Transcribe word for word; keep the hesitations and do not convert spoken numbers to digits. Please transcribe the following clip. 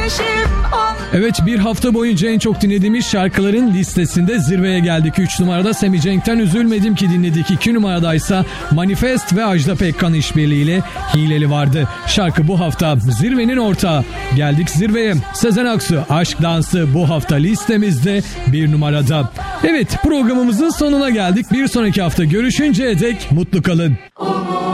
Evet, bir hafta boyunca en çok dinlediğimiz şarkıların listesinde zirveye geldik. üç numarada Sammy Cenk'ten Üzülmedim Ki dinledik. iki numaradaysa Manifest ve Ajda Pekkan işbirliğiyle Hileli vardı. Şarkı bu hafta zirvenin ortağı. Geldik zirveye. Sezen Aksu Aşk Dansı bu hafta listemizde bir numarada. Evet, programımızın sonuna geldik. Bir sonraki hafta görüşünceye dek mutlu kalın.